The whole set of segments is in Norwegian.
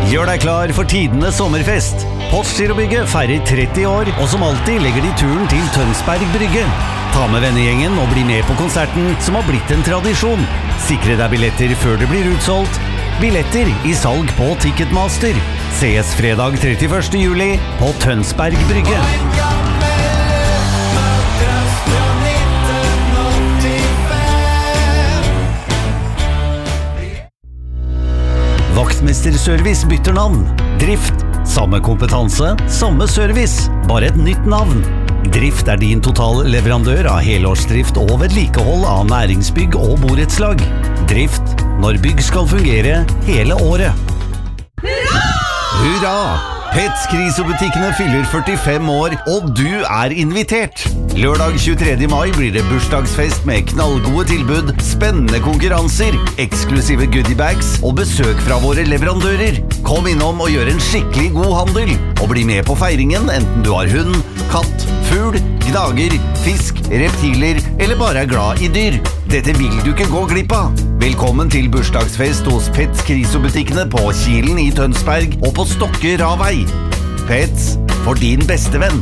Gjør deg klar for tidenes sommerfest. Postgirobygget feirer 30 år, og som alltid legger de turen til Tønsberg Brygge. Ta med vennegjengen og bli med på konserten som har blitt en tradisjon. Sikre deg billetter før det blir utsolgt. Billetter i salg på Ticketmaster. Ses fredag 31. juli på Tønsberg Brygge. Vaktmesterservice bytter navn. Drift, samme kompetanse, samme service, bare et nytt navn. Drift er din totalleverandør av helårsdrift og vedlikehold av næringsbygg og borettslag. Drift, når bygg skal fungere hele året. Hurra! Hurra! Pets Krisobutikkene fyller 45 år, og du er invitert. Lørdag 23. mai blir det bursdagsfest med knallgode tilbud, spennende konkurranser, eksklusive goodiebags og besøk fra våre leverandører. Kom innom og gjør en skikkelig god handel, og bli med på feiringen enten du har hund, katt, fugl, gnager, fisk, reptiler eller bare er glad i dyr. Dette vil du ikke gå glipp av. Velkommen til bursdagsfest hos Pets Krisobutikkene på Kilen i Tønsberg og på Stokke Ravei. Pets, for din beste venn.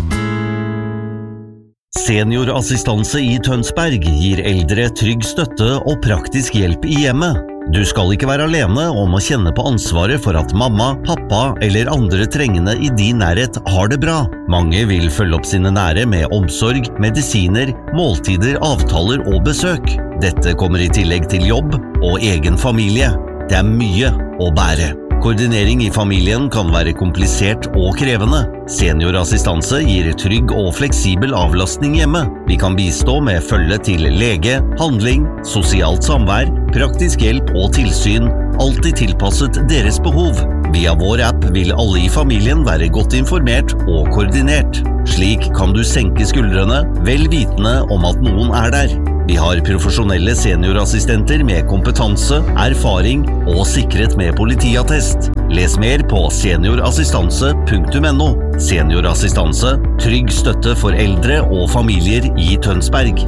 Seniorassistanse i Tønsberg gir eldre trygg støtte og praktisk hjelp i hjemmet. Du skal ikke være alene om å kjenne på ansvaret for at mamma, pappa eller andre trengende i din nærhet har det bra. Mange vil følge opp sine nære med omsorg, medisiner, måltider, avtaler og besøk. Dette kommer i tillegg til jobb og egen familie. Det er mye å bære. Koordinering i familien kan være komplisert og krevende. Seniorassistanse gir trygg og fleksibel avlastning hjemme. Vi kan bistå med følge til lege, handling, sosialt samvær, praktisk hjelp og tilsyn, alltid tilpasset deres behov. Via vår app vil alle i familien være godt informert og koordinert. Slik kan du senke skuldrene, vel vitende om at noen er der. Vi har profesjonelle seniorassistenter med kompetanse, erfaring og sikret med politiattest. Les mer på seniorassistanse.no. Seniorassistanse, trygg støtte for eldre og familier i Tønsberg.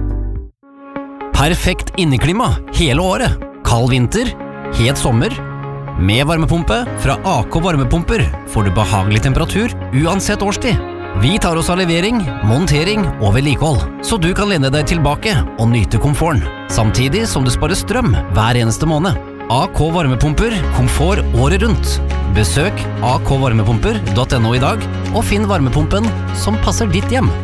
Perfekt inneklima hele året. Kald vinter, het sommer. Med varmepumpe fra AK Varmepumper får du behagelig temperatur uansett årstid. Vi tar oss av levering, montering og vedlikehold, så du kan lene deg tilbake og nyte komforten, samtidig som du sparer strøm hver eneste måned. AK Varmepumper, komfort året rundt. Besøk akvarmepumper.no i dag, og finn varmepumpen som passer ditt hjem.